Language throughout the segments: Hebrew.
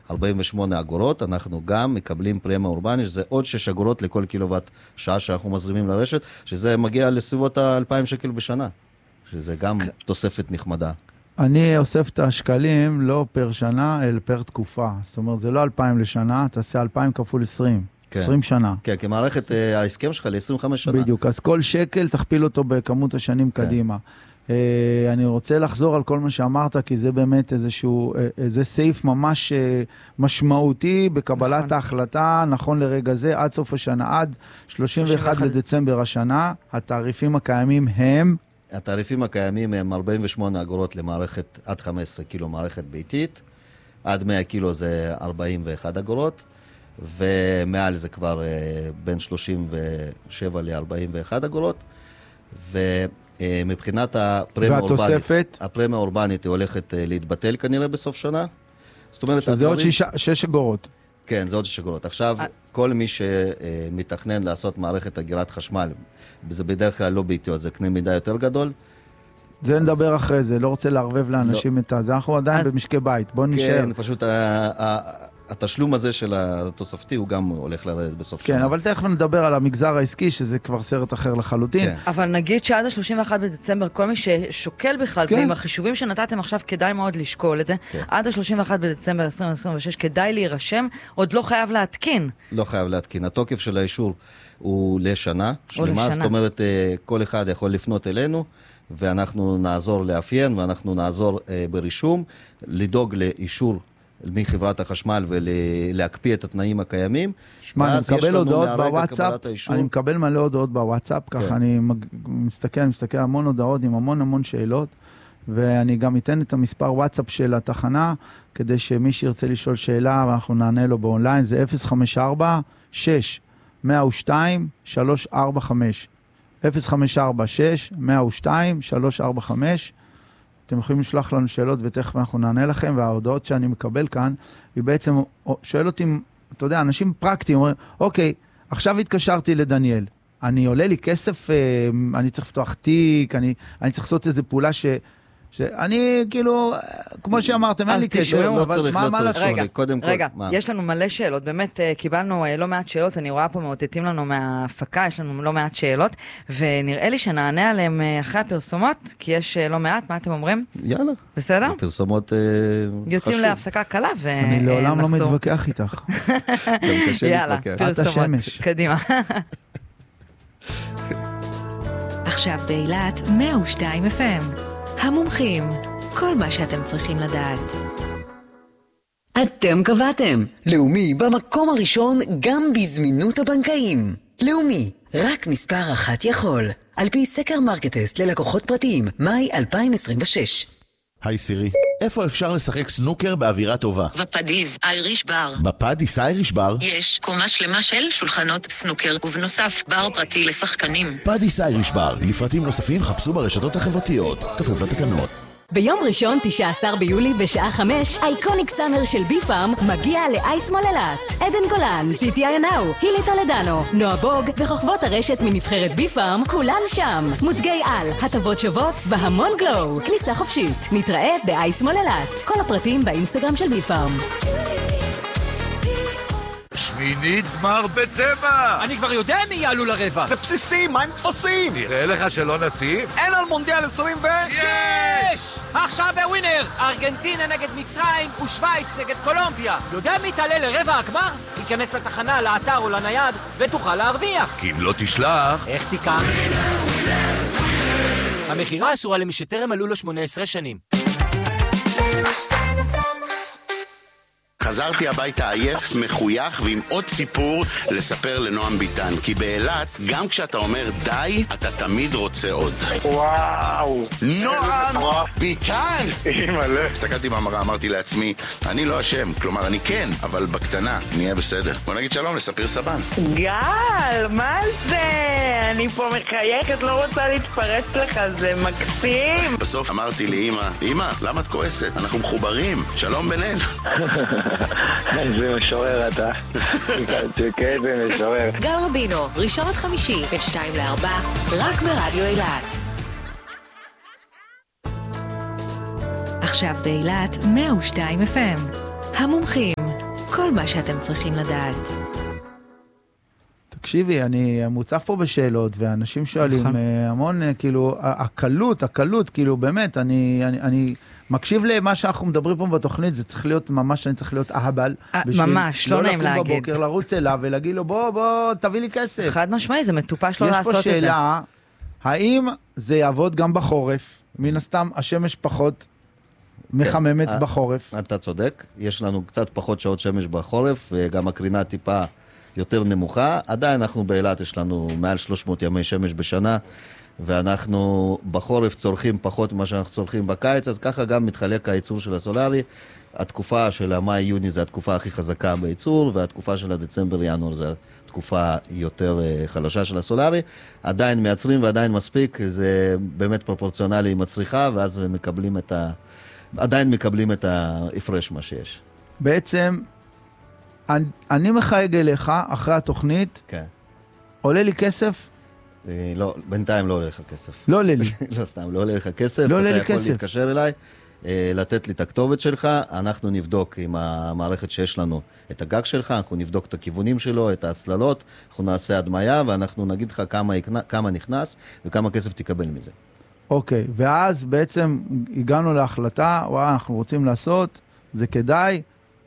48 אגורות, אנחנו גם מקבלים פרמיה אורבנית, שזה עוד 6 אגורות לכל קילוואט שעה שאנחנו מזרימים לרשת, שזה מגיע לסביבות ה-2,000 שקל בשנה, שזה גם תוספת נחמדה. אני אוסף את השקלים לא פר שנה, אלא פר תקופה. זאת אומרת, זה לא 2,000 לשנה, תעשה 2,000 כפול 20. 20 שנה. כן, כמערכת ההסכם שלך ל-25 שנה. בדיוק, אז כל שקל תכפיל אותו בכמות השנים קדימה. אני רוצה לחזור על כל מה שאמרת, כי זה באמת איזה סעיף ממש משמעותי בקבלת ההחלטה, נכון לרגע זה, עד סוף השנה, עד 31 לדצמבר השנה, התעריפים הקיימים הם... התעריפים הקיימים הם 48 אגורות למערכת עד 15 קילו מערכת ביתית, עד 100 קילו זה 41 אגורות, ומעל זה כבר בין 37 ל-41 אגורות, ומבחינת הפרמיה האורבנית, הפרמיה האורבנית היא הולכת להתבטל כנראה בסוף שנה. זאת אומרת, שזה עוד 6 אגורות. כן, זה עוד 6 אגורות. עכשיו, כל מי שמתכנן לעשות מערכת אגירת חשמל, זה בדרך כלל לא ביתיות, זה קנה מידה יותר גדול. זה נדבר אחרי זה, לא רוצה לערבב לאנשים את זה. אנחנו עדיין במשקי בית, בוא נשאר. כן, פשוט התשלום הזה של התוספתי הוא גם הולך לרדת בסוף שנה. כן, אבל תכף נדבר על המגזר העסקי, שזה כבר סרט אחר לחלוטין. אבל נגיד שעד ה-31 בדצמבר, כל מי ששוקל בכלל, ועם החישובים שנתתם עכשיו, כדאי מאוד לשקול את זה. עד ה-31 בדצמבר 2026, כדאי להירשם, עוד לא חייב להתקין. לא חייב להתקין. התוקף של האישור הוא לשנה שלמה, זאת אומרת, כל אחד יכול לפנות אלינו, ואנחנו נעזור לאפיין, ואנחנו נעזור ברישום, לדאוג לאישור מחברת החשמל ולהקפיא את התנאים הקיימים. שמע, אני מקבל הודעות בוואטסאפ, אני מקבל מלא הודעות בוואטסאפ, ככה אני מסתכל המון הודעות עם המון שאלות, ואני גם אתן את המספר וואטסאפ של התחנה, כדי שמי שירצה לשאול שאלה, ואנחנו נענה לו באונליין, זה 054-6-102-345. 054-6-102-345. אתם יכולים לשלוח לנו שאלות ותכף אנחנו נענה לכם, וההודעות שאני מקבל כאן, היא בעצם שואל אותי, אתה יודע, אנשים פרקטיים, אומרים, אוקיי, עכשיו התקשרתי לדניאל, אני עולה לי כסף, אני צריך לפתוח תיק, אני צריך לעשות איזו פעולה שאני כאילו, כמו שאמרתם, אין לי כסף, אבל מה לעשות? רגע, יש לנו מלא שאלות, באמת קיבלנו לא מעט שאלות, אני רואה פה מאותתים לנו מההפקה, יש לנו לא מעט שאלות, ונראה לי שנענה עליהם אחרי הפרסומות, כי יש לא מעט, מה אתם אומרים? יאללה. בסדר? הפרסומות חשוב. יוצאים להפסקה קלה ונחזור. אני לעולם לא מתווכח איתך. גם קשה להתווכח. יאללה, פרסומות, קדימה. עכשיו באילת 102 FM. המומחים, כל מה שאתם צריכים לדעת. אתם קבעתם. לאומי במקום הראשון גם בזמינות הבנקאים. לאומי, רק מספר אחת יכול. על פי סקר מרקטסט ללקוחות פרטיים, מאי 2026. היי סירי, איפה אפשר לשחק סנוקר באווירה טובה? בפדיס אייריש בר. בפדיס אייריש בר? יש קומה שלמה של שולחנות סנוקר, ובנוסף בר פרטי לשחקנים. פדיס אייריש בר, לפרטים נוספים חפשו ברשתות החברתיות, כפוף לתקנות. ביום ראשון, 19 ביולי, בשעה 5, אייקוניק סאמר של בי-פארם מגיע לאייס מול אילת. עדן גולן, טיטי ינאו, הילי טולדנו, נועה בוג וחוכבות הרשת מנבחרת בי-פארם, כולן שם. מותגי על, הטבות שוות והמון גלו. כניסה חופשית. נתראה באייס מול אילת. כל הפרטים באינסטגרם של בי-פארם. שמינית גמר בצבע! אני כבר יודע מי יעלו לרבע. זה בסיסי, מה עם תפסים? נראה לך שלא נשים? אין על מונדיאל 20 יש! עכשיו בווינר! ארגנטינה נגד מצרים ושוויץ נגד קולומביה. יודע מי תעלה לרבע הגמר? ייכנס לתחנה, לאתר או לנייד ותוכל להרוויח. כי אם לא תשלח... איך תיקח? המחירה אסורה למי שטרם עלו לו 18 שנים. חזרתי הביתה עייף, מחוייך ועם עוד סיפור לספר לנועם ביטן. כי באילת, גם כשאתה אומר די, אתה תמיד רוצה עוד. וואו. נועם ביטן! אימא'לה. הסתכלתי במראה, אמרתי לעצמי, אני לא אשם, כלומר אני כן, אבל בקטנה, נהיה בסדר. בוא נגיד שלום לספיר סבן. גל, מה זה? אני פה מחייכת, לא רוצה להתפרץ לך, זה מקסים. בסוף אמרתי לי, אמא, למה את כועסת? אנחנו מחוברים, שלום בינינו. זה משורר אתה. כן, זה משורר. גל רבינו, ראשון עד חמישי, בין 2-4, רק ברדיו אילת. עכשיו באילת 102 FM. המומחים. כל מה שאתם צריכים לדעת. תקשיבי, אני מוצף פה בשאלות, ואנשים שואלים המון, כאילו, הקלות, כאילו, באמת, אני מקשיב למה שאנחנו מדברים פה בתוכנית, זה צריך להיות ממש, אני צריך להיות אהבל. ממש, לא נעים להגיד. לקום בבוקר, לרוץ אליו ולהגיד לו, בוא, תביא לי כסף. חד משמעי, זה מטופש לא לעשות את זה. יש פה שאלה, האם זה יעבוד גם בחורף? מן הסתם, השמש פחות מחממת בחורף. אתה צודק, יש לנו קצת פחות שעות שמש בחורף, וגם הקרינה טיפה יותר נמוכה. עדיין אנחנו באילת, יש לנו מעל 300 ימי שמש בשנה, ואנחנו בחורף צורכים פחות ממה שאנחנו צורכים בקיץ, אז ככה גם מתחלק הייצור של הסולארי. התקופה של המאי-יוני זה התקופה הכי חזקה בייצור, והתקופה של הדצמבר-ינואר זה התקופה יותר חלשה של הסולארי. עדיין מייצרים ועדיין מספיק, זה באמת פרופורציונלי עם הצריכה, ואז עדיין מקבלים את ההפרש מה שיש. בעצם, אני מחייג אליך אחרי התוכנית, כן. עולה לי כסף? לא, בינתיים לא עולה לך כסף. לא עולה לי. לא סתם, לא עולה לך כסף. לא עולה לי כסף. אתה יכול כסף. להתקשר אליי, לתת לי את הכתובת שלך, אנחנו נבדוק עם המערכת שיש לנו את הגג שלך, אנחנו נבדוק את הכיוונים שלו, את ההצללות, אנחנו נעשה הדמיה, ואנחנו נגיד לך כמה נכנס וכמה כסף תקבל מזה. אוקיי, ואז בעצם הגענו להחלטה, וואו, אנחנו רוצים לעשות, זה כדאי,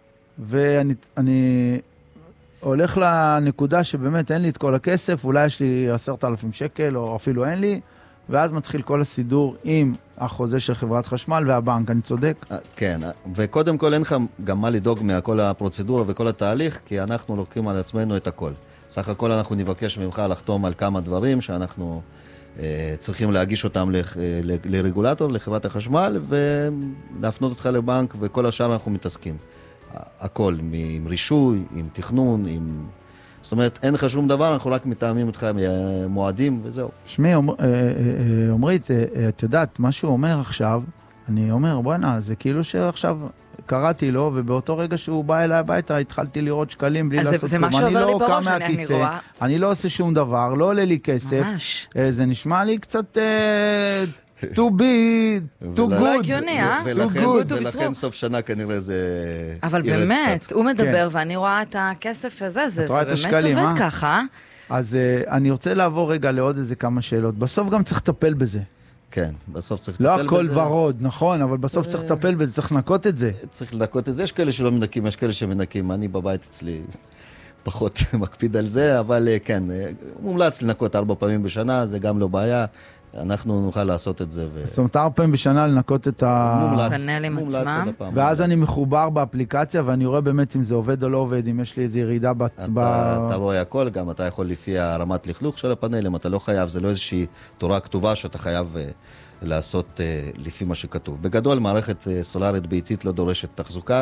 ואני הולך לנקודה שבאמת אין לי את כל הכסף, אולי יש לי 10,000 שקל, או אפילו אין לי, ואז מתחיל כל הסידור עם החוזה של חברת חשמל והבנק, אני צודק? כן, וקודם כל אין לך גם מה לדאוג מכל הפרוצדורה וכל התהליך, כי אנחנו לוקחים על עצמנו את הכל. סך הכל אנחנו נבקש ממך לחתום על כמה דברים שאנחנו צריכים להגיש אותם לרגולטור, לחברת החשמל, ולהפנות אותך לבנק, וכל השאר אנחנו מתעסקים. הכל, עם רישוי, עם תכנון, עם... זאת אומרת, אין לך שום דבר, אנחנו רק מתאמים אותך מועדים וזהו. שמי, אומרית, את יודעת, מה שהוא אומר עכשיו, אני אומר, בוא'נה, זה כאילו שעכשיו קראתי לו, ובאותו רגע שהוא בא אליי הביתה, התחלתי לראות שקלים בלי לעשות כלום. אני לא קם מהכיסא, אני לא עושה שום דבר, לא עולה לי כסף. ממש. זה נשמע לי קצת... to good. ולכן סוף שנה כנראה זה... אבל באמת, הוא מדבר ואני רואה את הכסף הזה, זה באמת עובד ככה. אז אני רוצה לעבור רגע לעוד איזה כמה שאלות. בסוף גם צריך לטפל בזה. כן, בסוף צריך לטפל בזה. לא הכל ורוד, נכון, אבל בסוף צריך לטפל בזה, צריך לנקות את זה. צריך לנקות את זה, יש כאלה שלא מנקים, יש כאלה שמנקים. אני בבית אצלי פחות מקפיד על זה, אבל כן, מומלץ לנקות 4 פעמים בשנה, זה גם לא בעיה. אנחנו נוכל לעשות את זה. זאת אומרת, 4 פעמים בשנה לנקות את פאנלים עצמם. ואז אני מחובר באפליקציה, ואני רואה באמת אם זה עובד או לא עובד, אם יש לי איזו ירידה אתה רואה הכל, גם אתה יכול לפי הרמת לכלוך של הפאנלים, אתה לא חייב, זה לא איזושהי תורה כתובה שאתה חייב לעשות לפי מה שכתוב. בגדול, מערכת סולארית ביתית לא דורשת תחזוקה,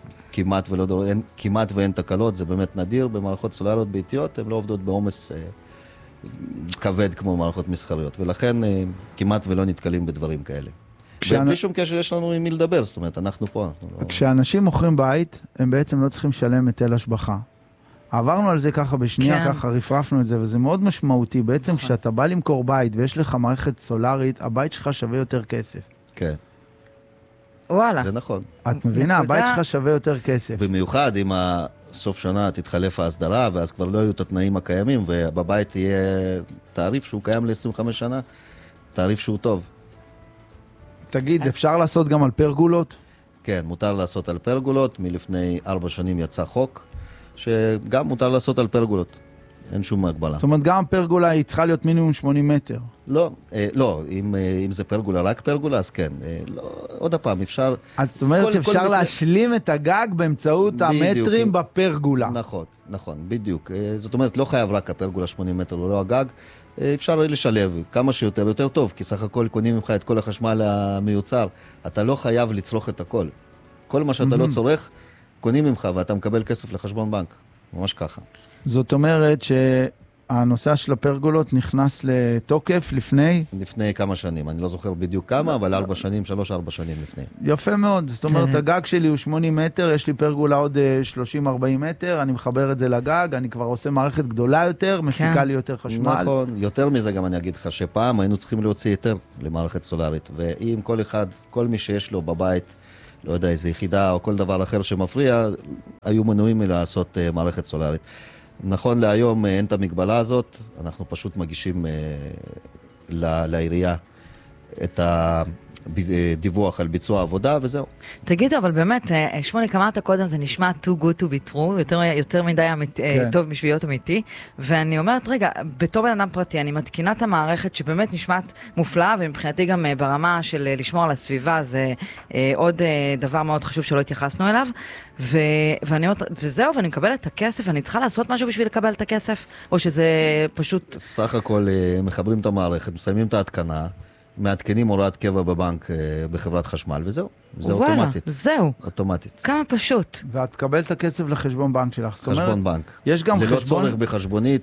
כמעט ואין תקלות, זה באמת נדיר. במערכות סולאריות ביתיות, הן לא עובדות בעומס כבד כמו מערכות מסחריות, ולכן כמעט ולא נתקלים בדברים כאלה. ובלי שום קשר יש לנו עם מי לדבר, זאת אומרת, אנחנו פה. כשאנשים מוכרים בית, הם בעצם לא צריכים לשלם היטל השבחה. עברנו על זה ככה בשנייה, ככה רפרפנו את זה, וזה מאוד משמעותי. בעצם כשאתה בא למכור בית ויש לך מערכת סולארית, הבית שלך שווה יותר כסף. כן. וואלה. זה נכון. את מבינה, הבית שלך שווה יותר כסף. במיוחד אם סוף שנה תתחלף ההסדרה, ואז כבר לא יהיו את התנאים הקיימים, ובבית יהיה תעריף שהוא קיים ל-25 שנה, תעריף שהוא טוב. תגיד, אפשר לעשות גם על פרגולות? כן, מותר לעשות על פרגולות. מלפני 4 שנים יצא חוק, שגם מותר לעשות על פרגולות. אין שום הגבלה. זאת אומרת, גם פרגולה היא צריכה להיות מינימום 80 מטר. לא, אם זה פרגולה, רק פרגולה, אז כן. עוד הפעם, אפשר... אז זאת אומרת שאפשר להשלים את הגג באמצעות המטרים בפרגולה. נכון, בדיוק. זאת אומרת, לא חייב רק הפרגולה 80 מטר, לא הגג. אפשר לשלב כמה שיותר, יותר טוב, כי סך הכל קונים ממך את כל החשמל המיוצר. אתה לא חייב לצרוך את הכל. כל מה שאתה לא צורך, קונים ממך, ואתה מקבל כסף לחשבון בנק. ממש ככה. זאת אומרת שהנושא של הפרגולות נכנס לתוקף לפני כמה שנים, אני לא זוכר בדיוק כמה, אבל 4 שנים, 3-4 שנים לפני. יפה מאוד, זאת אומרת הגג שלי הוא 80 מטר, יש לי פרגולה עוד 30-40 מטר, אני מחבר את זה לגג, אני כבר עושה מערכת גדולה יותר, מפיקה לי יותר חשמל. נכון, יותר מזה גם אני אגיד לך, שפעם היינו צריכים להוציא היתר למערכת סולארית, ואם כל מי שיש לו בבית לא יודע, איזו יחידה או כל דבר אחר שמפריע, היו מנועים מלעשות מערכת סולארית. נכון להיום אין את המגבלה הזאת, אנחנו פשוט מגישים לעירייה את הדיווח על ביצוע עבודה, וזהו. תגידו, אבל באמת, שמוליק, אמרת קודם, זה נשמע too good to be true, יותר מדי טוב בשביל להיות אמיתי, ואני אומרת, רגע, בתור בן אדם פרטי, אני מתקינה את המערכת שבאמת נשמעת מופלאה, ומבחינתי גם ברמה של לשמור על הסביבה, זה עוד דבר מאוד חשוב שלא התייחסנו אליו, וזהו, ואני מקבלת את הכסף, אני צריכה לעשות משהו בשביל לקבל את הכסף, או שזה פשוט... סך הכל מחברים את המערכת, מסיימים את ההתקנה, מעדכנים הוראת קבע בבנק בחברת חשמל, וזהו. זה אוטומטית. זהו. אוטומטית. כמה פשוט. ואת תקבל את הכסף לחשבון בנק שלך. חשבון בנק. יש גם ללא צורך בחשבונית,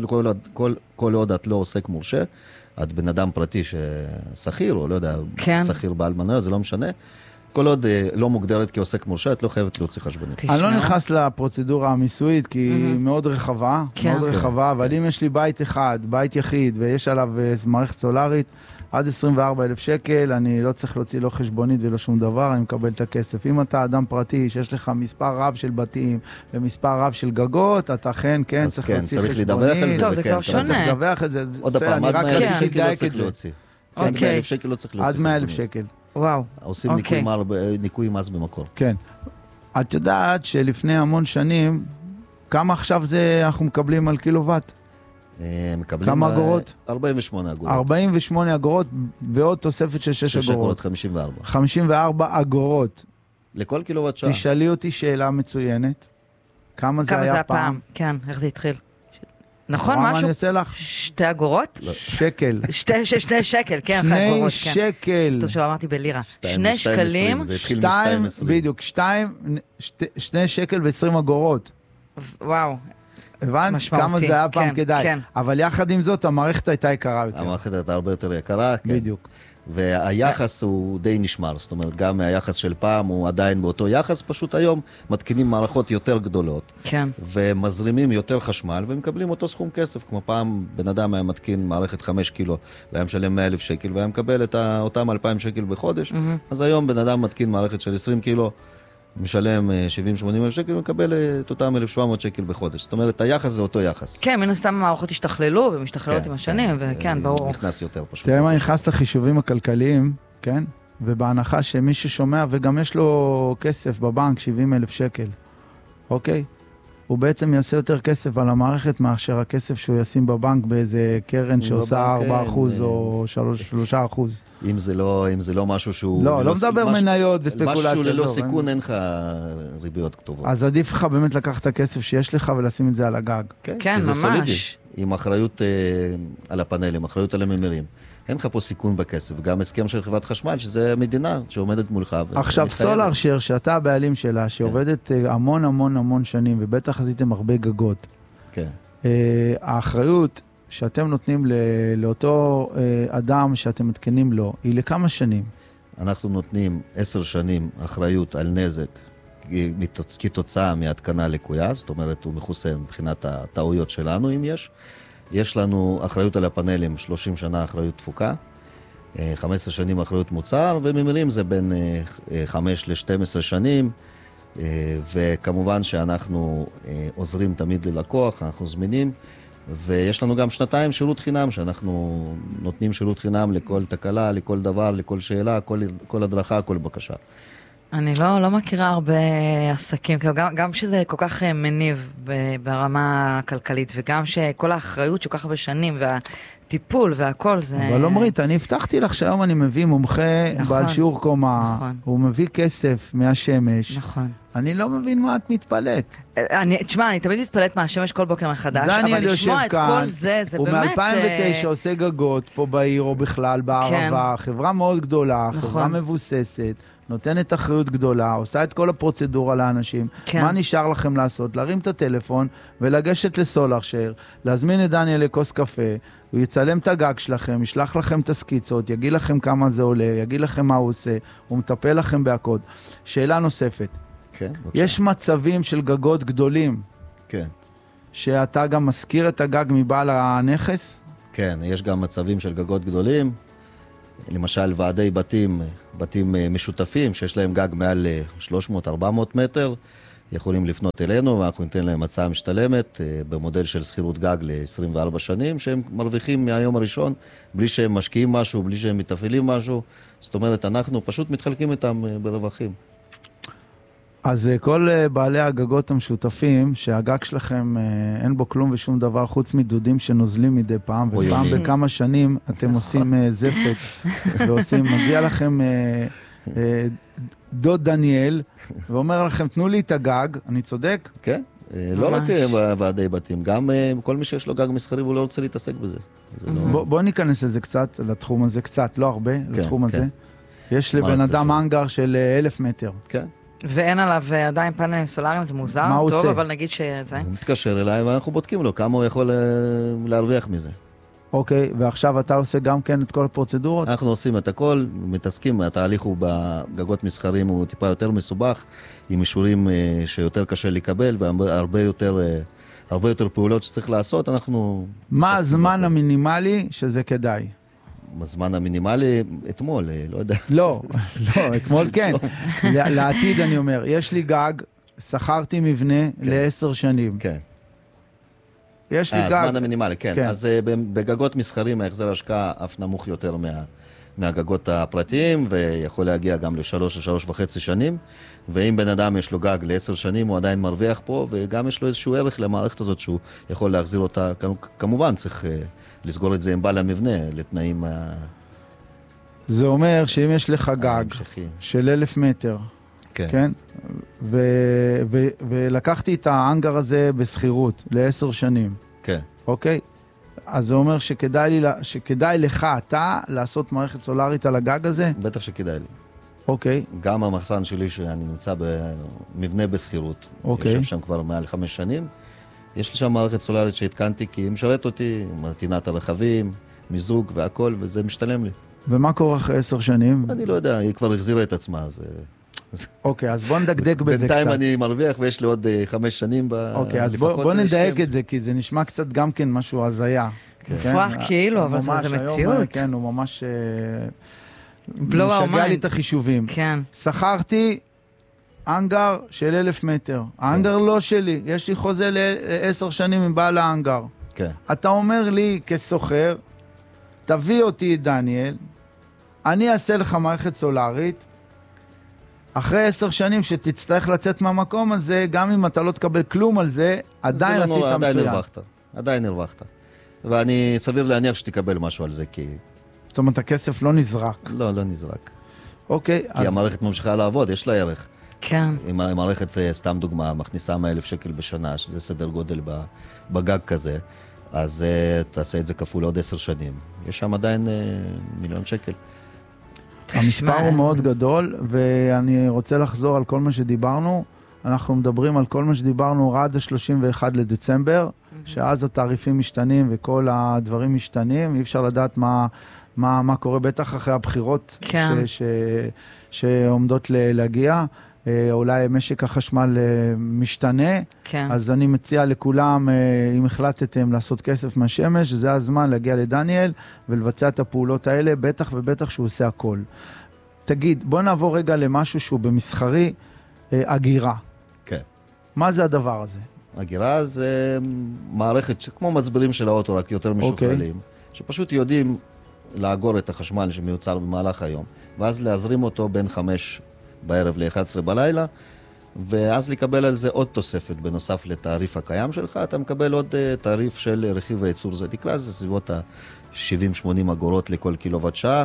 כל עוד את לא עוסק מורשה, את בן אדם פרטי ששכיר, או לא יודע, שכיר בעל מניות, זה לא משנה. כל עוד לא מוגדרת כעוסק מורשה, את לא חייבת להוציא חשבונית. אני לא נכנס לפרוצדורה המיסויית, כי היא מאוד רחבה, מאוד רחבה, אבל אם יש לי בית אחד, בית יחיד, ויש עליו מערכת סולארית, עד 24,000 שקל, אני לא צריך להוציא לא חשבונית ולא שום דבר, אני מקבל את הכסף. אם אתה אדם פרטי, שיש לך מספר רב של בתים ומספר רב של גגות, אתה כן צריך להוציא חשבונית. צריך לדווח על זה, טוב, זה כבר שונה. צריך לדווח על זה. עוד הפעם, עד 100,000 שקל לא צריך להוציא. עד 100,000 שקל לא צריך להוציא. עד 100,000 שקל. וואו. עושים ניקוי מס במקור. כן. את יודעת שלפני המון שנים, כמה עכשיו זה אנחנו מקבלים על קילוואט? כמה אגורות? 48 אגורות. 48 אגורות ועוד תוספת של 6 אגורות. 54. 54 אגורות. לכל קילוואט שעה. תשאלי אותי שאלה מצוינת. כמה זה היה פעם? כן, איך זה התחיל? נכון, משהו? אני אעשה לך? 2 אגורות? שקל. 2 שקל, כן, 2 שקל. טוב שלא אמרתי בלירה. 2 שקלים. זה התחיל מ-2.20. בדיוק, 2 שקל ו-20 אגורות. וואו. הבנת כמה זה היה פעם כדאי. אבל יחד עם זאת, המערכת הייתה יקרה יותר. המערכת הייתה הרבה יותר יקרה, כן. בדיוק. והיחס הוא די נשמר, זאת אומרת, גם היחס של פעם הוא עדיין באותו יחס, פשוט היום מתקינים מערכות יותר גדולות, כן. ומזרימים יותר חשמל, ומקבלים אותו סכום כסף, כמו פעם בן אדם היה מתקין מערכת 5 קילו, והיה משלם 100,000 שקל, והיה מקבל את אותם 2,000 שקל בחודש, אז היום בן אדם מתקין מערכת של 20 קילו, משלם 70-80 אלף שקל, ומקבל את אותם 1,700 שקל בחודש. זאת אומרת, היחס זה אותו יחס. כן, מן הסתם המערכות השתכללו ומשתכללות עם השנים, וכן, ברור. נכנס יותר פשוט. תראה מה נכנס לחישובים הכלכליים, כן? ובהנחה שמי ששומע וגם יש לו כסף בבנק, 70,000 שקל, אוקיי? הוא בעצם יעשה יותר כסף על המערכת מאשר הכסף שהוא ישים בבנק באיזה קרן שעושה 4% או 3%. אם זה לא משהו שהוא... לא מדבר מניות וספקולציה. משהו ללא סיכון, אין לך ריביות כתובות. אז עדיף לך באמת לקחת את הכסף שיש לך ולשים את זה על הגג. כן, ממש. זה סולידי, עם אחריות על הפאנלים, אחריות על הממירים. אין לך פה סיכון בכסף, וגם הסכם של חברת חשמל, שזה מדינה שעומדת מולך. עכשיו, סולאר שייר, שאתה הבעלים שלה, שעובדת המון המון המון שנים, ובטח עשיתם הרבה גגות. כן. האחריות שאתם נותנים לאותו אדם שאתם מתקנים לו, היא לכמה שנים? אנחנו נותנים 10 שנים אחריות על נזק, כתוצאה מהתקנה לקויה, זאת אומרת, הוא מכוסה מבחינת הטעויות שלנו, אם יש. יש לנו אחריות על הפאנלים, 30 שנה אחריות תפוקה, 15 שנים אחריות מוצר, וממירים זה בין 5 ל-12 שנים, וכמובן שאנחנו עוזרים תמיד ללקוח, אנחנו זמינים, ויש לנו גם 2 שירות חינם, שאנחנו נותנים שירות חינם לכל תקלה, לכל דבר, לכל שאלה, כל הדרכה, כל בקשה. אני לא מכירה הרבה עסקים, גם שזה כל כך מניב ברמה הכלכלית, וגם שכל האחריות שכל כך הרבה שנים, והטיפול והכל זה... אבל אומרית, אני הבטחתי לך שהיום אני מביא מומחה בעל שיעור קומה, הוא מביא כסף מהשמש. נכון. אני לא מבין מה את מתפלאת. תשמע, אני תמיד מתפלאת מהשמש כל בוקר מחדש, דניאל אבל לשמוע את כל זה, זה באמת... הוא מ-2009 עושה גגות פה בעיר או בכלל בערבה, חברה מאוד גדולה, חברה מבוססת, נותנת אחריות גדולה, עושה את כל הפרוצדורה לאנשים. מה נשאר לכם לעשות? להרים את הטלפון ולגשת לסולאר שייר, להזמין את דניאל לכוס קפה, הוא יצלם את הגג שלכם, ישלח לכם את הסקיצות, יגיד לכם כמה זה עולה, יגיד לכם מה הוא עושה, הוא מטפל לכם בהקוד. שאלה נוספת. כן, יש מצבים של גגות גדולים. כן. שאתה גם מזכיר את הגג מבעל הנכס? כן, יש גם מצבים של גגות גדולים. למשל ועדי בתים משותפים שיש להם גג מעל 300-400 מטר, יכולים לפנות אלינו ואנחנו ניתן להם הצעה משתלמת במודל של שכירות גג ל-24 שנים, שהם מרוויחים מהיום הראשון בלי שהם משקיעים משהו, בלי שהם מתפעלים משהו. זאת אומרת, אנחנו פשוט מתחלקים איתם ברווחים. אז כל בעלי הגגות המשותפים, שהגג שלכם אין בו כלום ושום דבר חוץ מדודים שנוזלים מדי פעם, ופעם בכמה שנים אתם עושים זפת, ועושים, מגיע לכם דוד דניאל, ואומר לכם, תנו לי את הגג, אני צודק? כן, לא רק ועדי בתים, גם כל מי שיש לו גג מסחרי והוא לא רוצה להתעסק בזה. בוא ניכנס לזה קצת, לתחום הזה קצת, לא הרבה, לתחום הזה. יש לבן אדם אנגר של 1,000 מטר. כן. ואין עליו עדיין פאנלים סולאריים, זה מוזר, טוב, אבל נגיד שזה... הוא מתקשר אליי ואנחנו בודקים לו כמה הוא יכול להרוויח מזה. אוקיי, ועכשיו אתה עושה גם כן את כל הפרוצדורות? אנחנו עושים את הכל, מתעסקים, התהליך הוא בגגות מסחריים הוא טיפה יותר מסובך, עם אישורים שיותר קשה לקבל, והרבה יותר פעולות שצריך לעשות, אנחנו... מה הזמן המינימלי שזה כדאי? הזמן המינימלי, אתמול, לא יודע. לא, אתמול כן. לעתיד אני אומר, יש לי גג, שכרתי מבנה ל10 שנים. כן. יש לי גג... הזמן המינימלי, כן. אז בגגות מסחרים ההחזר ההשקעה אף נמוך יותר מהגגות הפרטיים, ויכול להגיע גם ל3-3.5 שנים, ואם בן אדם יש לו גג ל10 שנים, הוא עדיין מרוויח פה, וגם יש לו איזשהו ערך למערכת הזאת שהוא יכול להחזיר אותה. כמובן צריך לסגור את זה עם בעל המבנה, לתנאים... זה אומר שאם יש לך גג של 1,000 מטר, כן? ולקחתי את האנגר הזה בסחירות ל10 שנים. כן. אוקיי? אז זה אומר שכדאי לך אתה לעשות מערכת סולארית על הגג הזה? בטח שכדאי לי. אוקיי. גם המחסן שלי שאני נמצא במבנה בסחירות. אוקיי. יושב שם כבר מעל 5 שנים. יש לי שם מערכת סולארית שהתקנתי כי היא משרת אותי, מטעינת הרכבים, מיזוג והכל, וזה משתלם לי. ומה קורה אחרי 10 שנים? אני לא יודע, היא כבר החזירה את עצמה, אז... אוקיי, אז בוא נדקדק בזה קצת. בינתיים אני מרוויח ויש לי עוד 5 שנים אוקיי, אז בוא נדייק את זה, כי זה נשמע קצת גם כן משהו הזיה. מופרך כאילו, אבל זה מציאות. כן, הוא ממש... משגע לי את החישובים. כן. שכרתי אנגר של 1,000 מטר. האנגר לא שלי, יש לי חוזה ל10 שנים עם בעל האנגר. כן. אתה אומר לי כסוחר, תביא אותי דניאל, אני אעשה לך מערכת סולארית, אחרי 10 שנים שתצטרך לצאת מהמקום הזה, גם אם אתה לא תקבל כלום על זה, עדיין עשית מצוין. עדיין הרווחת. ואני סביר להניח שתקבל משהו על זה, כי... זאת אומרת, הכסף לא נזרק. לא נזרק. אוקיי. כי המערכת ממשיכה לעבוד, יש לה ערך. כן. אם המערכת, סתם דוגמה, מכניסה 100,000 שקל בשנה, שזה סדר גודל בגג כזה, אז תעשה את זה כפול עוד 10 שנים. יש שם עדיין 1,000,000 שקל. המספר הוא מאוד גדול, ואני רוצה לחזור על כל מה שדיברנו. אנחנו מדברים על כל מה שדיברנו עד ה-31 לדצמבר, שאז התעריפים משתנים וכל הדברים משתנים. אי אפשר לדעת מה קורה, בטח אחרי הבחירות שעומדות להגיע. אולי משק החשמל משתנה, אז אני מציע לכולם, אם החלטתם לעשות כסף מהשמש, זה הזמן להגיע לדניאל ולבצע את הפעולות האלה, בטח ובטח שהוא עושה הכל. תגיד, בוא נעבור רגע למשהו שהוא במסחרי, אגירה. כן. מה זה הדבר הזה? אגירה זה מערכת כמו מצברים של האוטו, רק יותר משוכללים, שפשוט יודעים לאגור את החשמל שמיוצר במהלך היום, ואז להזרים אותו בין 5 בערב ל-11 בלילה, ואז לקבל על זה עוד תוספת בנוסף לתעריף הקיים שלך, אתה מקבל עוד תעריף של רכיב הייצור, זה נקרא, זה סביבות ה-70-80 אגורות לכל קילוואט שעה,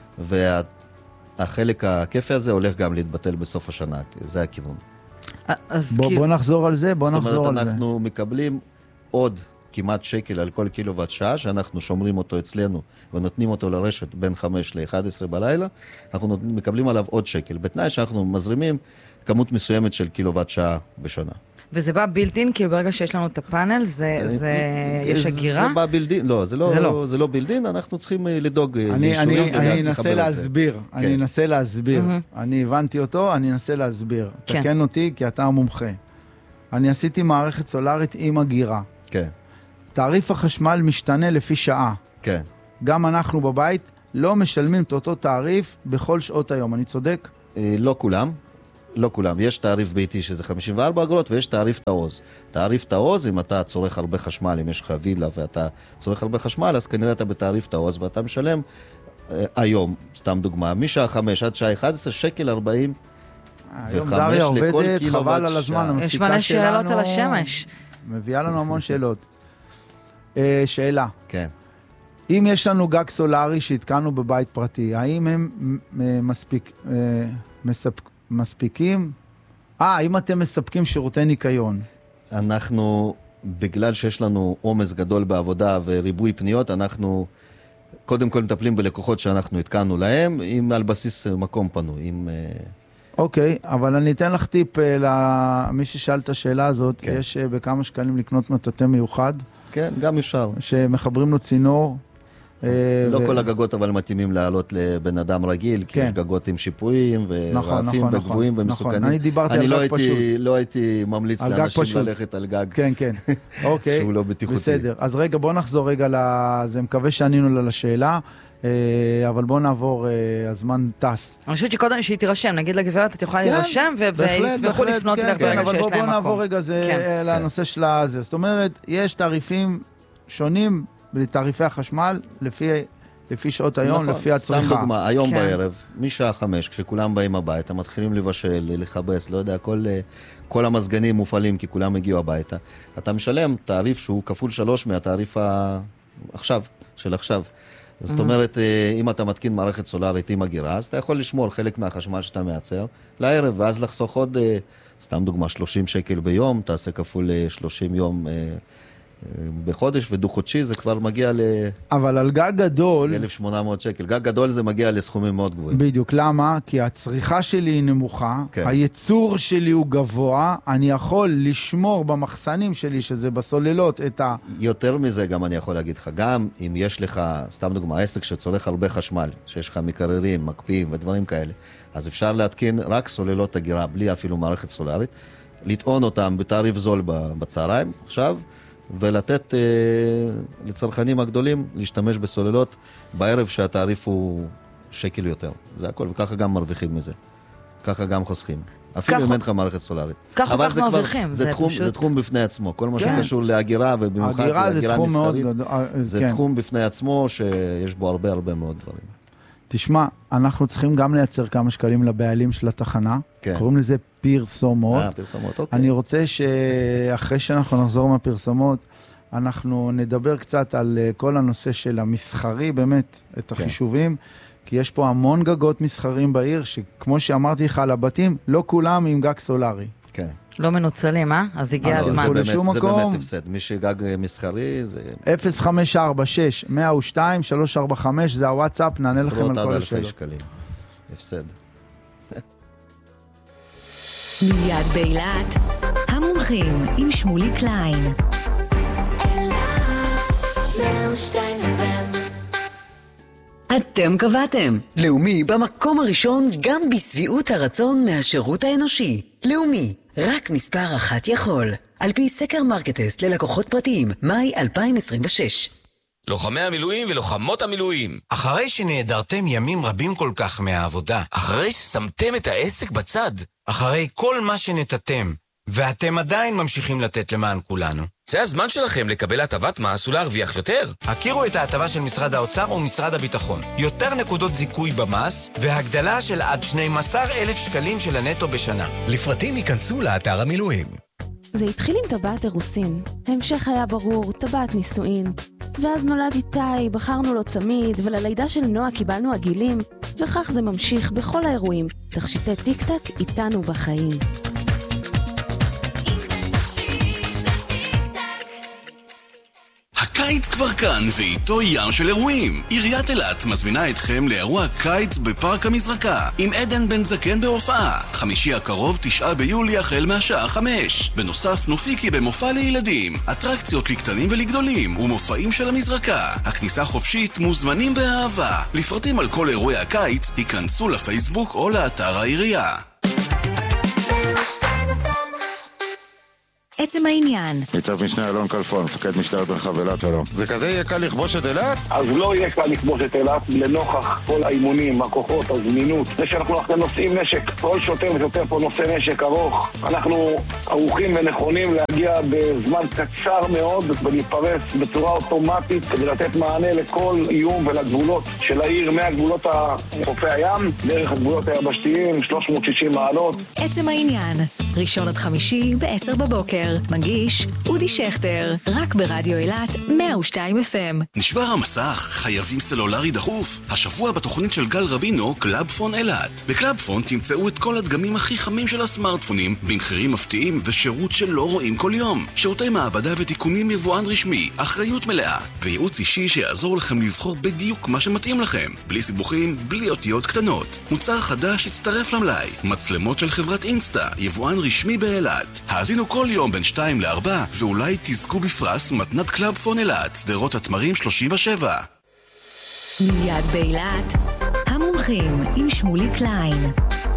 והחלק הכיפי הזה הולך גם להתבטל בסוף השנה, זה הכיוון. בוא נחזור על זה, זאת אומרת, אנחנו מקבלים עוד כמעט שקל על כל קילוואט שעה, שאנחנו שומרים אותו אצלנו ונותנים אותו לרשת בין 5 ל-11 בלילה, אנחנו מקבלים עליו עוד שקל, בתנאי שאנחנו מזרימים כמות מסוימת של קילוואט שעה בשנה. וזה בא בילדין, כאילו ברגע שיש לנו את הפאנל, יש אגירה? זה בא בילדין, לא, זה לא בילדין, אנחנו צריכים לדאוג לאישורים אני אנסה להסביר, אני הבנתי אותו, אני אנסה להסביר. תקן אותי, כי אתה המומחה. אני עשיתי מערכת סולארית עם אגירה. כן. תעריף החשמל משתנה לפי שעה. כן. גם אנחנו בבית, לא משלמים את אותו תעריף בכל שעות היום. אני צודק? לא כולם. לא כולם. יש תעריף ביתי שזה 54 אגורות, ויש תעריף תעוז. תעריף תעוז, אם אתה צורך הרבה חשמל, אם יש לך וילה ואתה צורך הרבה חשמל, אז כנראה אתה בתעריף תעוז, ואתה משלם היום, סתם דוגמה, משעה 5 עד שעה 11, שקל 40. היום דריה עובדת, חבל על הזמן. יש מלא שאלות על השמש. מביאה לנו המון שאלות. שאלה. כן. אם יש לנו גג סולרי שהתקנו בבית פרטי, האם הם מספיקים? האם אתם מספקים שירותי ניקיון? אנחנו, בגלל שיש לנו עומס גדול בעבודה וריבוי פניות, אנחנו קודם כל מטפלים בלקוחות שאנחנו התקנו להם, על בסיס מקום פנוי. אוקיי, אבל אני אתן לך טיפ למי ששאל את השאלה הזאת, כן. יש בכמה שקלים לקנות מטאטא מיוחד. כן, גם אפשר. שמחברים לו צינור. לא כל הגגות אבל מתאימים לעלות לבן אדם רגיל, כי יש גגות עם שיפועים ורעפים וגבוהים ומסוכנים. אני דיברתי על גג פשוט. אני לא הייתי ממליץ לאנשים ללכת על גג שהוא לא בטיחותי. בסדר, אז רגע, בוא נחזור רגע לזה, מקווה שענינו לה לשאלה, אבל בוא נעבור, הזמן טס. אני חושבת שקודם שהיא תירשם, נגיד לגברת, את יכולה להירשם, ויסמכו לפנות אליך ברגע שיש להם מקום. בוא נעבור רגע לנושא של הזה. זאת אומרת, יש תעריפים שונים בתעריפי החשמל, לפי שעות היום, נכון, לפי הצריכה. סתם דוגמה, היום בערב, משעה 5, כשכולם באים הביתה, מתחילים לבשל, לחבס, לא יודע, כל המזגנים מופעלים, כי כולם הגיעו הביתה. אתה משלם תעריף שהוא כפול 3 מהתעריף של עכשיו. זאת אומרת, אם אתה מתקין מערכת סולרית עם הגירה, אז אתה יכול לשמור חלק מהחשמל שאתה מייצר לערב, ואז לחסוך עוד, סתם דוגמה, 30 שקל ביום, תעשה כפול 30 יום בחודש, ודו חודשי זה כבר מגיע אבל על גג גדול 1,800 שקל. גג גדול זה מגיע לסכומים מאוד גבוהים. בדיוק, למה? כי הצריכה שלי היא נמוכה, הייצור שלי הוא גבוה, אני יכול לשמור במחסנים שלי, שזה בסוללות, את יותר מזה גם אני יכול להגיד לך, גם אם יש לך, סתם דוגמה, עסק שצורך הרבה חשמל, שיש לך מקררים, מקפיאים ודברים כאלה, אז אפשר להתקין רק סוללות הגירה, בלי אפילו מערכת סולרית, לטעון אותם בתעריף זול בצהריים, עכשיו, ולתת לצרכנים הגדולים להשתמש בסוללות בערב שהתעריף הוא שקל יותר. זה הכל, וככה גם מרוויחים מזה. ככה גם חוסכים. אפילו אם אין לך מערכת סולרית. ככה מרוויחים. זה תחום בפני עצמו. כל מה שקשור להגירה, ובמיוחד להגירה מסחרית, זה תחום בפני עצמו שיש בו הרבה הרבה מאוד דברים. תשמע, אנחנו צריכים גם לייצר כמה שקלים לבעלים של התחנה. קוראים לזה פרסומות. פרסומות, אוקיי. אני רוצה שאחרי שאנחנו נחזור מהפרסומות, אנחנו נדבר קצת על כל הנושא של המסחרי, באמת, את החישובים, כי יש פה המון גגות מסחרים בעיר, שכמו שאמרתי לך על הבתים, לא כולם עם גג סולרי. כן. לא מנוצלים, אז הגיע הזמן. זה באמת הפסד. מי שגג מסחרי זה 0546-102-345, זה הוואטסאפ, נענה לכם על כל השאלות. עשרות עד אלפי שקלים. הפסד. מיד באילת, המומחים עם שמולי קליין. אתם קבעתם. לאומי במקום הראשון גם בסביעות הרצון מהשירות האנושי. לאומי, רק מספר אחת יכול. על פי סקר מרקטסט ללקוחות פרטיים, מאי 2026. לוחמי המילואים ולוחמות המילואים. אחרי שנעדרתם ימים רבים כל כך מהעבודה. אחרי ששמתם את העסק בצד. אחרי כל מה שנתתם, ואתם עדיין ממשיכים לתת למען כולנו. זה הזמן שלכם לקבל הטבת מס ולהרוויח יותר. הכירו את ההטבה של משרד האוצר ומשרד הביטחון. יותר נקודות זיכוי במס, והגדלה של עד 12,000 שקלים של הנטו בשנה. לפרטים ייכנסו לאתר המילואים. זה התחיל עם טבעת אירוסין. ההמשך היה ברור, טבעת נישואין. ואז נולד איתי, בחרנו לו צמיד, וללידה של נועה קיבלנו עגילים, וכך זה ממשיך בכל האירועים. תכשיטי טיק-טק איתנו בחיים. הקיץ כבר כאן ואיתו ים של אירועים. עיריית אילת מזמינה אתכם לאירוע קיץ בפארק המזרקה עם עדן בן זקן בהופעה. חמישי הקרוב 9 ביולי החל מהשעה 5. בנוסף נופיקי במופע לילדים, אטרקציות לקטנים ולגדולים ומופעים של המזרקה. הכניסה חופשית, מוזמנים באהבה. לפרטים על כל אירועי הקיץ היכנסו לפייסבוק או לאתר העירייה. עצם העניין. ניצב משנה אלון כלפון, מפקד משטרת מרחב אילת, שלום. זה כזה יהיה קל לכבוש את אילת? אז לא יהיה קל לכבוש את אילת, לנוכח כל האימונים, הכוחות, הזמינות. זה שאנחנו נושאים נשק, כל שוטר ושוטר פה נושא נשק ארוך. אנחנו ערוכים ונכונים להגיע בזמן קצר מאוד ולהתפרס בצורה אוטומטית כדי לתת מענה לכל איום ולגבולות של העיר, מהגבולות חופי הים, דרך הגבולות היבשתיים, 360 מעלות. עצם העניין, ראשון עד חמישי ב-10 בבוקר. מגיש אודי שכטר, רק ברדיו אילת 102 FM. נשבר המסך, חייבים סלולרי דחוף. השבוע בתוכנית של גל רבינו, קלאבפון אילת. בקלאבפון תמצאו את כל הדגמים הכי חמים של הסמארטפונים, במחירים מפתיעים ושירות שלא רואים כל יום. שירותי מעבדה ותיקונים יבואן רשמי, אחריות מלאה, וייעוץ אישי שיעזור לכם לבחור בדיוק מה שמתאים לכם. בלי סיבוכים, בלי אותיות קטנות. מוצר חדש יצטרף למלאי. מצלמות של חברת אינסטה, יבואן רשמי באילת. האזינו כל יום בין 2 ל-4, ואולי תזכו בפרס מתנת קלאבפון אילת, שדרות התמרים 37. מיד באילת, המומחים עם שמולי קליין.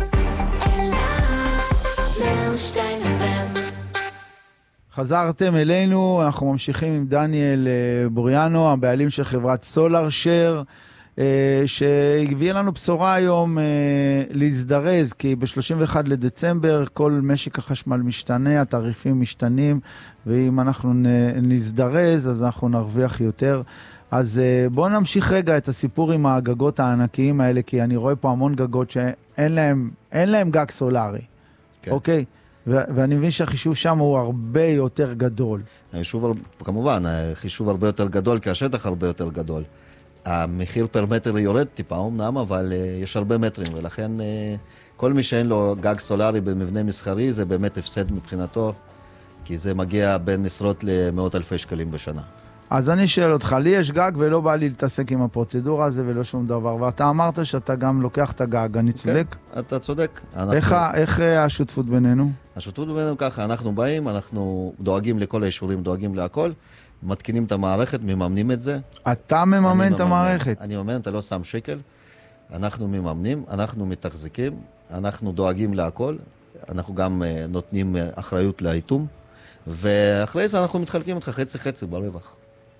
חזרתם אלינו, אנחנו ממשיכים עם דניאל בוריאנו, הבעלים של חברת סולר שר, שהביא לנו בשורה היום להזדרז, כי ב-31 לדצמבר כל משק החשמל משתנה, התעריפים משתנים, ואם אנחנו נזדרז אז אנחנו נרוויח יותר. אז בואו נמשיך רגע את הסיפור עם הגגות הענקיים האלה, כי אני רואה פה המון גגות שאין להם גג סולרי. כן. אוקיי? ואני מבין שהחישוב שם הוא הרבה יותר גדול. כמובן, החישוב הרבה יותר גדול, כי השטח הרבה יותר גדול. המחיר פר מטר יורד טיפה אומנם, אבל יש הרבה מטרים, ולכן כל מי שאין לו גג סולרי במבנה מסחרי, זה באמת הפסד מבחינתו, כי זה מגיע בין עשרות למאות אלפי שקלים בשנה. אז אני שואל אותך, לי יש גג ולא בא לי להתעסק עם הפרוצדורה הזה ולא שום דבר, ואתה אמרת שאתה גם לוקח את הגג, אני צודק? כן, אתה צודק. איך השותפות בינינו? השותפות בינינו ככה, אנחנו באים, אנחנו דואגים לכל האישורים, דואגים להכל, מתקינים את המערכת, מממנים את זה. אתה מממן את המערכת? אני מממן, אתה לא שם שקל. אנחנו מממנים, אנחנו מתחזקים, אנחנו דואגים להכל, אנחנו גם נותנים אחריות לאיתום, ואחרי זה אנחנו מתחלקים איתך חצי ברווח.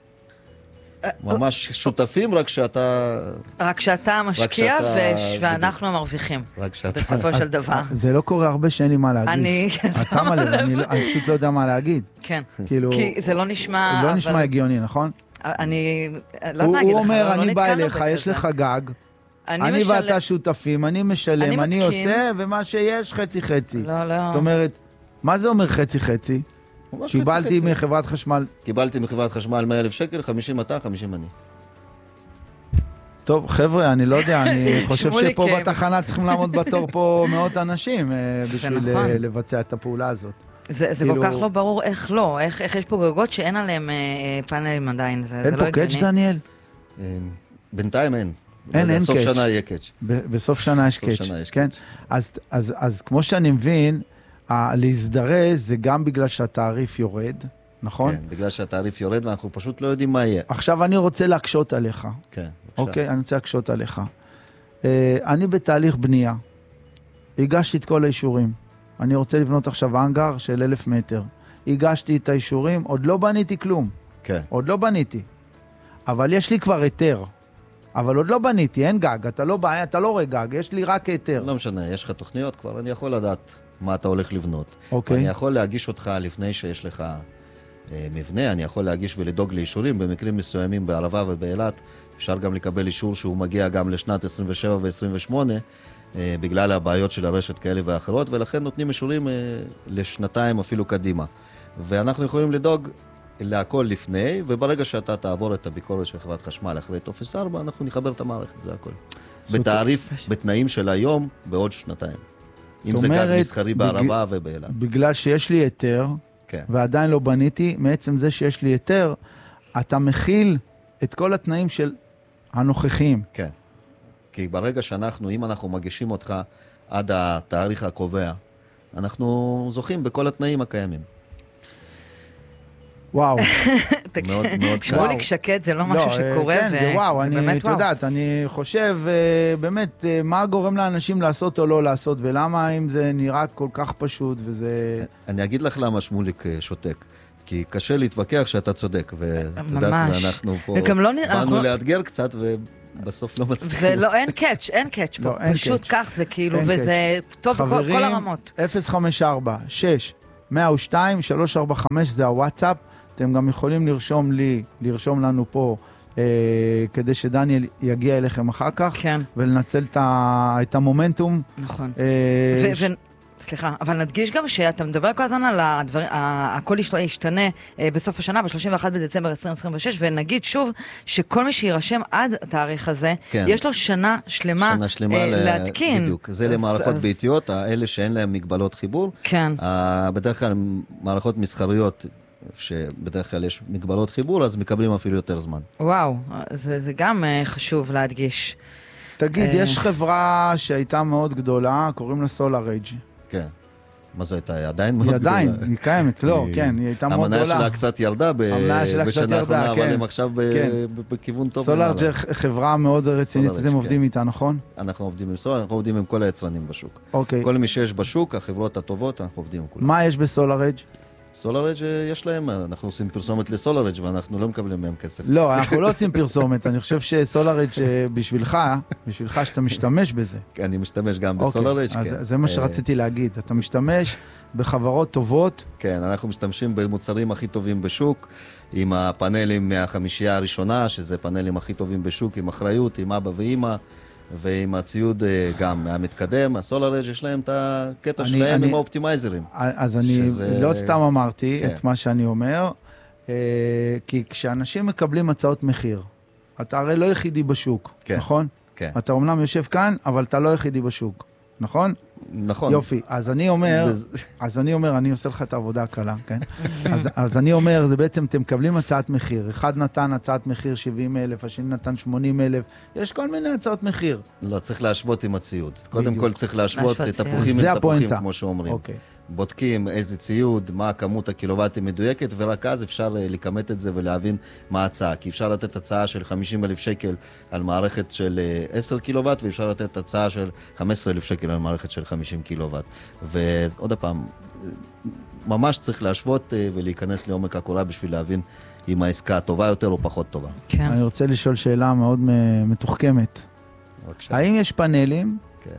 ממש שותפים, רק שאתה משקיע ואנחנו המרוויחים. בסופו של דבר. זה לא קורה הרבה שאין לי מה להגיד. אתה מלא, אני פשוט לא יודע מה להגיד. כן, כי זה לא נשמע... לא נשמע הגיוני, נכון? אני לא נגיד לך, הוא אומר, אני בא אליך, יש לך גג, אני ואתה שותפים, אני משלם, אני עושה, ומה שיש חצי. זאת אומרת, מה זה אומר חצי? קיבלתי מחברת חשמל. קיבלתי מחברת חשמל 100,000 שקל, 50 אתה, 50 אני. טוב, חבר'ה, אני לא יודע, אני חושב שפה בתחנה צריכים לעמוד בתור פה מאות אנשים בשביל לבצע את הפעולה הזאת. זה כל כך לא ברור איך לא, איך יש פה גגות שאין עליהם פאנלים עדיין, זה לא הגיוני. אין פה קאץ' דניאל? בינתיים אין. אין קאץ'. בסוף שנה יהיה קאץ'. בסוף שנה יש קאץ', כן. אז כמו שאני מבין, להזדרז זה גם בגלל שהתעריף יורד, נכון? כן, בגלל שהתעריף יורד ואנחנו פשוט לא יודעים מה יהיה. עכשיו אני רוצה להקשות עליך. כן, אוקיי, אני רוצה להקשות עליך. אני בתהליך בנייה. הגשתי את כל האישורים. אני רוצה לבנות עכשיו אנגר של 1,000 מטר. הגשתי את האישורים, עוד לא בניתי כלום. כן. עוד לא בניתי. אבל יש לי כבר היתר. אבל עוד לא בניתי, אין גג. אתה לא רואה גג, יש לי רק היתר. לא משנה, יש לך תוכניות כבר, אני יכול לדעת מה אתה הולך לבנות. אוקיי. אני יכול להגיש אותך לפני שיש לך מבנה, אני יכול להגיש ולדאוג לאישורים, במקרים מסוימים בערבה ובאילת, אפשר גם לקבל אישור שהוא מגיע גם לשנת 27 ו-28, בגלל הבעיות של הרשת כאלה ואחרות, ולכן נותנים אישורים לשנתיים אפילו קדימה. ואנחנו יכולים לדאוג להכל לפני, וברגע שאתה תעבור את הביקורת של חברת חשמל אחרי טופס 4, אנחנו נחבר את המערכת, זה הכל. בתעריף, בתנאים של היום, בעוד שנתיים. אם זה גג מסחרי בערבה ובאילת. בגלל שיש לי היתר, כן. ועדיין לא בניתי, מעצם זה שיש לי היתר, אתה מכיל את כל התנאים של הנוכחים. כן. כי ברגע שאנחנו, אם אנחנו מגישים אותך עד התאריך הקובע, אנחנו זוכים בכל התנאים הקיימים. וואו. מאוד שמוליק שקט זה לא משהו שקורה. כן, זה וואו, את יודעת, אני חושב באמת מה גורם לאנשים לעשות או לא לעשות, ולמה אם זה נראה כל כך פשוט וזה... אני אגיד לך למה שמוליק שותק. כי קשה להתווכח שאתה צודק, ואת יודעת, ואנחנו פה באנו לאתגר קצת, ובסוף לא מצליחים. ולא, אין קאץ' פה, פשוט כך זה כאילו, וזה טוב בכל הרמות. 054-6-102-345 זה הוואטסאפ, אתם גם יכולים לרשום לנו פה, כדי שדניאל יגיע אליכם אחר כך, ולנצל את המומנטום. נכון. סליחה, אבל נדגיש גם שאתה מדבר כל הזמן על הדברים, הכל ישתנה בסוף השנה, ב-31 בדצמבר 2026, ונגיד שוב שכל מי שירשם עד התאריך הזה, יש לו שנה שלמה להתקין. בדיוק, זה למערכות ביתיות, האלה שאין להם מגבלות חיבור. כן. בדרך כלל מערכות מסחריות, שבדרך כלל יש מגבלות חיבור, אז מקבלים אפילו יותר זמן. וואו, זה גם חשוב להדגיש. תגיד, יש חברה שהייתה מאוד גדולה, קוראים לה SolarEdge. כן. מה זו הייתה? עדיין מאוד גדולה. היא עדיין, היא קיימת, לא, כן, היא הייתה מאוד גדולה. המנה שלה קצת ירדה בשנה האחרונה, אבל הם עכשיו בכיוון טוב. SolarEdge חברה מאוד רצינית, אתם עובדים איתה, נכון? אנחנו עובדים עם SolarEdge, אנחנו עובדים עם כל היצרנים בשוק. כל מי שיש בשוק, החברות הטובות, אנחנו עובדים עם כולם. מה יש ב-SolarEdge? SolarEdge יש להם, אנחנו עושים פרסומת ל-SolarEdge ואנחנו לא מקבלים מהם כסף. לא, אנחנו לא עושים פרסומת, אני חושב ש-SolarEdge בשבילך שאתה משתמש בזה. אני משתמש גם ב-SolarEdge, כן. זה מה שרציתי להגיד, אתה משתמש בחברות טובות. כן, אנחנו משתמשים במוצרים הכי טובים בשוק, עם הפאנלים מהחמישייה הראשונה, שזה פאנלים הכי טובים בשוק, עם אחריות, עם אבא ואמא. ועם הציוד גם המתקדם, הסולארג' יש להם את הקטע שלהם עם האופטימייזרים. אז אני לא סתם אמרתי את מה שאני אומר, כי כשאנשים מקבלים הצעות מחיר, אתה הרי לא יחידי בשוק, נכון? כן. אתה אומנם יושב כאן, אבל אתה לא יחידי בשוק, נכון? נכון. יופי, אז אני אומר, אני עושה לך את העבודה הקלה, כן? אז אני אומר, זה בעצם אתם מקבלים הצעת מחיר. אחד נתן הצעת מחיר 70,000, השני נתן 80,000, יש כל מיני הצעות מחיר. לא, צריך להשוות עם הציוד. קודם כל צריך להשוות את תפוחים עם תפוחים, כמו שאומרים. בודקים איזה ציוד, מה כמות הקילוואטים מדויקת, ורק אז אפשר לכמת את זה ולהבין מה ההצעה. כי אפשר לתת הצעה של 50,000 שקל על מערכת של 10 קילוואט, ואפשר לתת הצעה של 15,000 שקל על מערכת של 50 קילוואט. ועוד הפעם, ממש צריך להשוות ולהיכנס לעומק הקורה בשביל להבין אם העסקה טובה יותר או פחות טובה. כן. אני רוצה לשאול שאלה מאוד מתוחכמת. האם יש פאנלים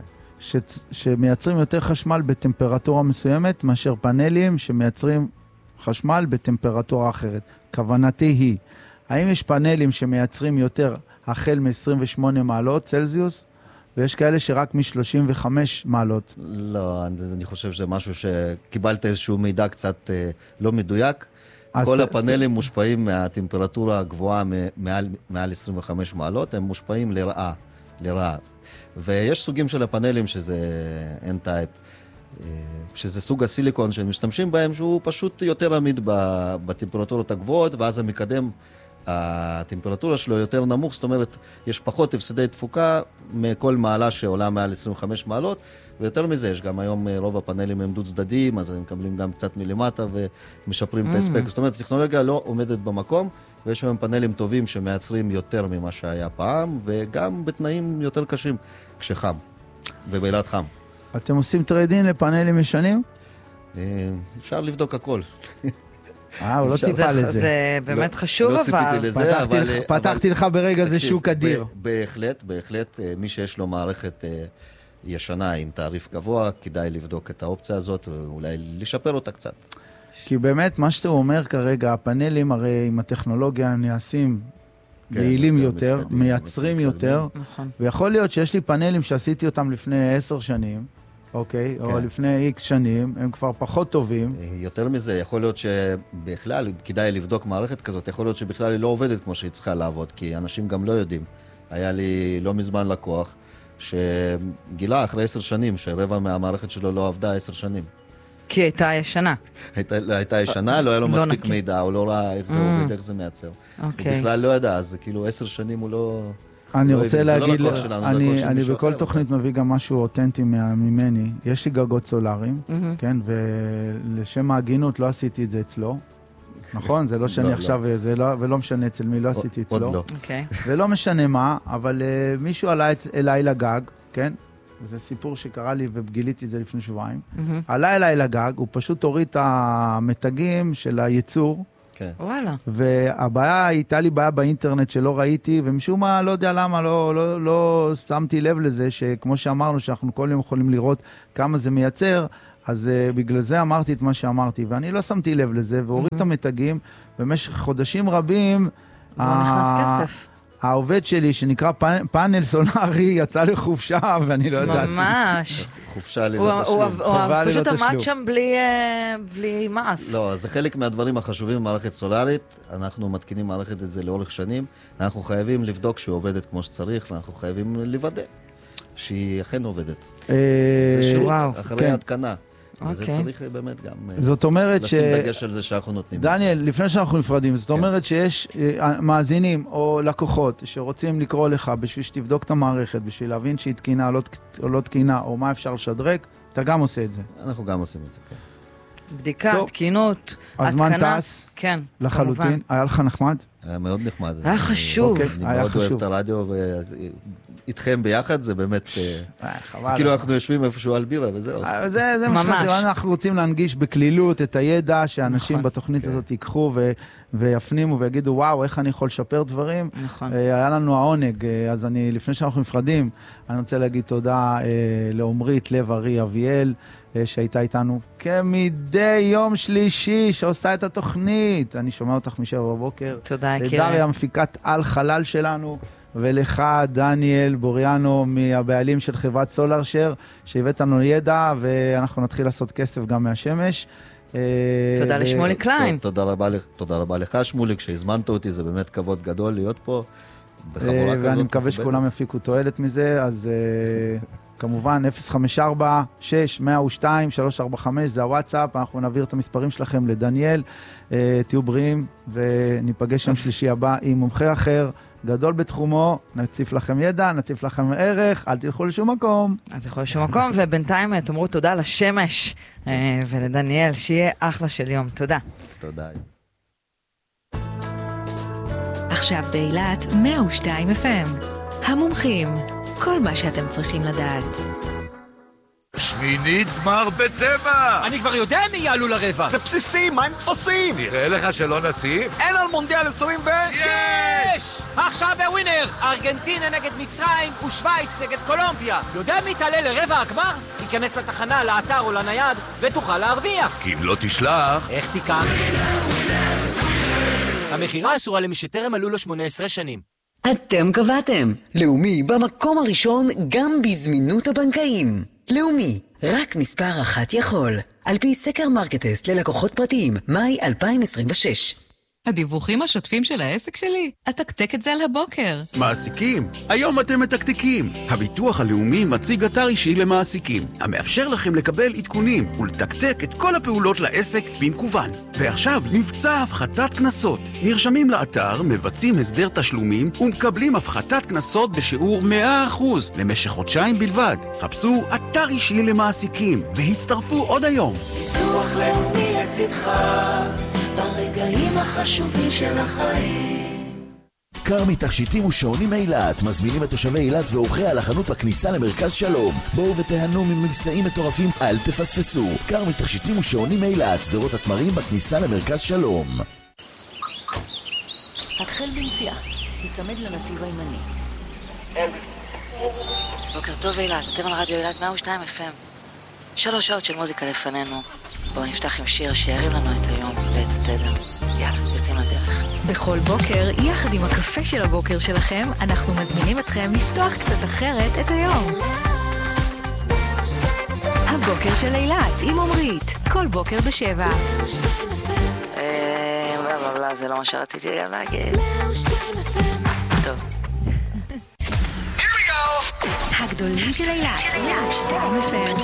שמייצרים יותר חשמל בטמפרטורה מסוימת מאשר פאנלים שמייצרים חשמל בטמפרטורה אחרת? כוונתי היא, האם יש פאנלים שמייצרים יותר החל מ-28 מעלות צלזיוס, ויש כאלה שרק מ-35 מעלות? לא, אני חושב שזה משהו שקיבלת איזשהו מידע קצת לא מדויק. כל הפאנלים מושפעים מהטמפרטורה הגבוהה מעל 25 מעלות, הם מושפעים לרעה. ויש סוגים של הפאנלים שזה N-Type, שזה סוג הסיליקון שהם משתמשים בהם, שהוא פשוט יותר עמיד בטמפרטורות הגבוהות, ואז המקדם, הטמפרטורה שלו יותר נמוך, זאת אומרת, יש פחות הפסדי תפוקה מכל מעלה שעולה מעל 25 מעלות, ויותר מזה, יש גם היום רוב הפאנלים הם דו צדדיים, אז הם מקבלים גם קצת מלמטה ומשפרים את ההספק. זאת אומרת, הטכנולוגיה לא עומדת במקום, ויש היום פאנלים טובים שמייצרים יותר ממה שהיה פעם, וגם בתנאים יותר קשים כשחם, ובעילת חם. אתם עושים טריידין לפאנלים ישנים? אפשר לבדוק הכל. הוא לא טיפה לזה. זה באמת חשוב, לא ציפיתי לזה, אבל... פתחתי לך ברגע זה שוק אדיר. בהחלט, מי שיש לו מערכת ישנה עם תעריף גבוה, כדאי לבדוק את האופציה הזאת, ואולי לשפר אותה קצת. כי באמת, מה שאתה אומר כרגע, הפאנלים הרי עם הטכנולוגיה נעשים יעילים יותר, מייצרים יותר, ויכול להיות שיש לי פאנלים שעשיתי אותם לפני 10 שנים, אוקיי, או לפני X שנים, הם כבר פחות טובים. יותר מזה, יכול להיות שבכלל, כדאי לבדוק מערכת כזאת, יכול להיות שבכלל היא לא עובדת כמו שהיא צריכה לעבוד, כי אנשים גם לא יודעים. היה לי לא מזמן לקוח, שגילה אחרי 10 שנים, שרבע מהמערכת שלו לא עבדה 10 שנים. כי הייתה ישנה. הייתה ישנה, לא היה לו מספיק מידע, הוא לא ראה איך זה עובד, איך זה מייצר. הוא בכלל לא ידע, אז כאילו 10 שנים הוא לא... אני רוצה להגיד, אני בכל תוכנית מביא גם משהו אותנטי ממני. יש לי גגות סולאריים, כן, ולשם ההגינות לא עשיתי את זה אצלו. נכון? זה לא שאני עכשיו, ולא משנה אצל מי, לא עשיתי אצלו. עוד לא. ולא משנה מה, אבל מישהו עלה אליי לגג, כן? זה סיפור שקרה לי וגיליתי את זה לפני שבועיים. עלה אליי לגג, הוא פשוט הוריד את המתגים של הייצור. כן. וואלה. והבעיה, הייתה לי בעיה באינטרנט שלא ראיתי, ומשום מה, לא יודע למה, לא שמתי לב לזה, שכמו שאמרנו, שאנחנו כל יום יכולים לראות כמה זה מייצר, אז בגלל זה אמרתי את מה שאמרתי, ואני לא שמתי לב לזה, והוריד את המתגים, במשך חודשים רבים, נכנס כסף. העובד שלי, שנקרא פאנל סולארי, יצא לחופשה, ואני לא יודעת. ממש. חופשה ללא תשלום. הוא פשוט עמד שם בלי מס. לא, זה חלק מהדברים החשובים במערכת סולארית. אנחנו מתקינים מערכת את זה לאורך שנים. אנחנו חייבים לבדוק שהיא עובדת כמו שצריך, ואנחנו חייבים לוודא שהיא אכן עובדת. זה שירות אחרי ההתקנה. וזה צריך באמת גם לשים דגש על זה שאנחנו נותנים. דניאל, לפני שאנחנו נפרדים, זאת אומרת שיש מאזינים או לקוחות שרוצים לקרוא לך בשביל שתבדוק את המערכת, בשביל להבין שהיא תקינה או לא תקינה, או מה אפשר לשדרג, אתה גם עושה את זה. אנחנו גם עושים את זה, כן. בדיקה, תקינות, הזמן טס, כן, לחלוטין. היה לך נחמד? היה מאוד נחמד. היה חשוב. אני מאוד אוהב את הרדיו, ואיתכם ביחד זה באמת, כאילו אנחנו יושבים איפשהו על בירה וזהו. זה מה שאנחנו רוצים להנגיש בכלילות את הידע שאנשים בתוכנית הזאת ייקחו ויפנימו ויגידו, וואו, איך אני יכול לשפר דברים. היה לנו העונג, אז לפני שאנחנו נפרדים, אני רוצה להגיד תודה לעומרית לב ארי אביאל, שהייתה איתנו כמדי יום שלישי, שעושה את התוכנית. אני שומע אותך משבע בבוקר. תודה, יקירי. לדריה, מפיקת על חלל שלנו, ולך, דניאל בוריאנו, מהבעלים של חברת סולארשר, שהבאת לנו ידע, ואנחנו נתחיל לעשות כסף גם מהשמש. תודה לשמוליק קליין. תודה רבה לך, שמוליק, שהזמנת אותי, זה באמת כבוד גדול להיות פה. ואני מקווה שכולם יפיקו תועלת מזה, אז כמובן 054-6-102-345 זה הוואטסאפ, אנחנו נעביר את המספרים שלכם לדניאל, תהיו בריאים וניפגש שם שלישי הבא עם מומחה אחר, גדול בתחומו, נציף לכם ידע, נציף לכם ערך, אל תלכו לשום מקום. אל תלכו לשום מקום, ובינתיים תאמרו תודה לשמש ולדניאל, שיהיה אחלה של יום. תודה. תודה. עכשיו באילת 102 FM. המומחים, כל מה שאתם צריכים לדעת. שמינית גמר בצבע! אני כבר יודע מי יעלו לרבע! זה בסיסי, מה עם תפסים? נראה לך שלא נשים? אין על מונדיאל 20 יש! עכשיו בווינר! ארגנטינה נגד מצרים ושוויץ נגד קולומביה. יודע מי תעלה לרבע הגמר? ייכנס לתחנה, לאתר או לנייד ותוכל להרוויח. כי אם לא תשלח... איך תיקח? המחירה אסורה למי שטרם עלו לו 18 שנים. אתם קבעתם. לאומי במקום הראשון גם בזמינות הבנקאים. לאומי, רק מספר אחת יכול. על פי סקר מרקטסט ללקוחות פרטיים, מאי 2026. הדיווחים השוטפים של העסק שלי? אתקתק את זה על הבוקר. מעסיקים, היום אתם מתקתקים. הביטוח הלאומי מציג אתר אישי למעסיקים, המאפשר לכם לקבל עדכונים ולתקתק את כל הפעולות לעסק במקוון. ועכשיו מבצע הפחתת קנסות. נרשמים לאתר, מבצעים הסדר תשלומים ומקבלים הפחתת קנסות בשיעור 100% למשך חודשיים בלבד. חפשו אתר אישי למעסיקים והצטרפו עוד היום. ביטוח לאומי לצדך ברגעים החשובים של החיים. כרמי תכשיטים ושעונים אילת מזמינים את תושבי אילת ואורחיה לחנות בכניסה למרכז שלום. בואו ותהנו ממבצעים מטורפים, אל תפספסו. כרמי תכשיטים ושעונים אילת, שדרות התמרים בכניסה למרכז שלום. התחל בנסיעה, להיצמד לנתיב הימני. בוקר טוב אילת, אתם על רדיו אילת 102 FM. 3 שעות של מוזיקה לפנינו. בואו נפתח עם שיר שירים לנו את היום ואת התדר. יאללה, יוצאים לדרך. בכל בוקר, יחד עם הקפה של הבוקר שלכם, אנחנו מזמינים אתכם לפתוח קצת אחרת את היום. הבוקר של אילת עם עומרית, כל בוקר ב7. זה לא מה שרציתי גם להגיד. טוב. הגדולים של אילת, 102 FM.